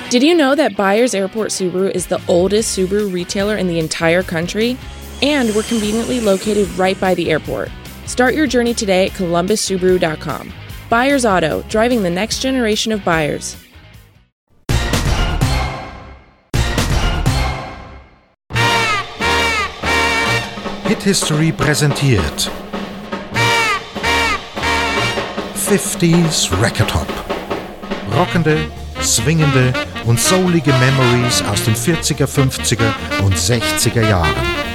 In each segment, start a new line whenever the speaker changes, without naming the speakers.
Did you know that Byers Airport Subaru is the oldest Subaru retailer in the entire country? And we're conveniently located right by the airport. Start your journey today at columbussubaru.com. Byers Auto, driving the next generation of buyers.
Hit History präsentiert 50s Record Hop. Rockende, swingende und soulige Memories aus den 40er, 50er und 60er Jahren.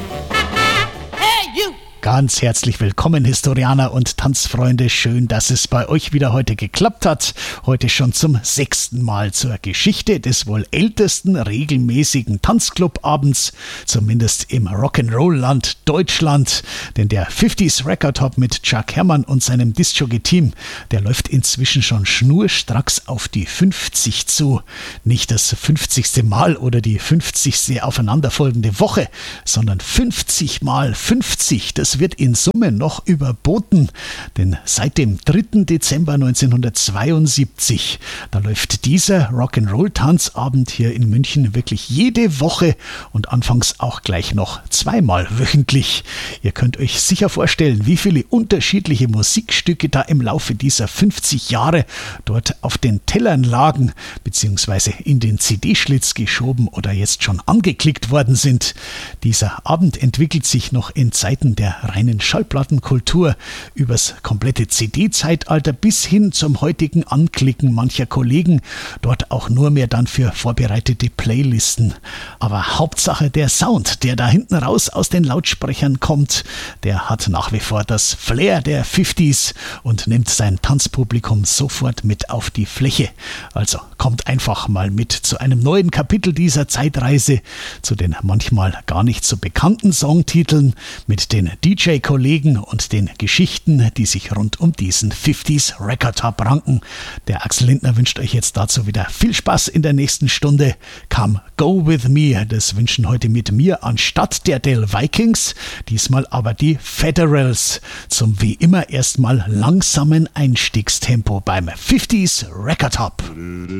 Ganz herzlich willkommen, Historianer und Tanzfreunde. Schön, dass es bei euch wieder heute geklappt hat. Heute schon zum 6. Mal zur Geschichte des wohl ältesten regelmäßigen Tanzclubabends, zumindest im Rock'n'Roll-Land Deutschland. Denn der 50s Record Hop mit Chuck Herrmann und seinem Disc-Jockey-Team, der läuft inzwischen schon schnurstracks auf die 50 zu. Nicht das 50. Mal oder die 50. aufeinanderfolgende Woche, sondern 50 mal 50. Das wird in Summe noch überboten, denn seit dem 3. Dezember 1972, da läuft dieser Rock'n'Roll-Tanzabend hier in München wirklich jede Woche und anfangs auch gleich noch zweimal wöchentlich. Ihr könnt euch sicher vorstellen, wie viele unterschiedliche Musikstücke da im Laufe dieser 50 Jahre dort auf den Tellern lagen, beziehungsweise in den CD-Schlitz geschoben oder jetzt schon angeklickt worden sind. Dieser Abend entwickelt sich noch in Zeiten der reinen Schallplattenkultur übers komplette CD-Zeitalter bis hin zum heutigen Anklicken mancher Kollegen, dort auch nur mehr dann für vorbereitete Playlisten. Aber Hauptsache der Sound, der da hinten raus aus den Lautsprechern kommt, der hat nach wie vor das Flair der 50s und nimmt sein Tanzpublikum sofort mit auf die Fläche. Also kommt einfach mal mit zu einem neuen Kapitel dieser Zeitreise, zu den manchmal gar nicht so bekannten Songtiteln, mit den DJ-Kollegen und den Geschichten, die sich rund um diesen 50s Record Hop ranken. Der Axel Lindner wünscht euch jetzt dazu wieder viel Spaß in der nächsten Stunde. Come Go With Me, das wünschen heute mit mir anstatt der Del Vikings, diesmal aber die Federals, zum wie immer erstmal langsamen Einstiegstempo beim 50s Record Hop.